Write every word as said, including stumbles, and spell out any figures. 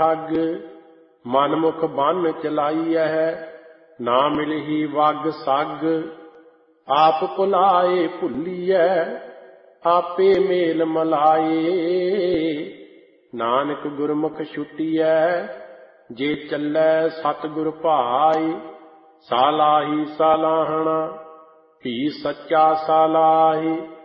ਠੱਗ। ਮਨਮੁਖ ਬੰਨ ਚਲਾਈਐ, ਨਾ ਮਿਲਹੀ ਵਗ ਸੱਗ। ਆਪ ਭੁਲਾਏ ਭੁੱਲੀਐ, ਆਪੇ ਮੇਲ ਮਲਾਏ। ਨਾਨਕ ਗੁਰਮੁਖ ਛੁਟੀਐ, ਜੇ ਚੱਲੈ ਸਤਿਗੁਰ ਭਾਈ। ਸਾਲਾਹੀ ਸਾਲਾਹਣਾ, ਭੀ ਸੱਚਾ ਸਾਲਾਹੀ।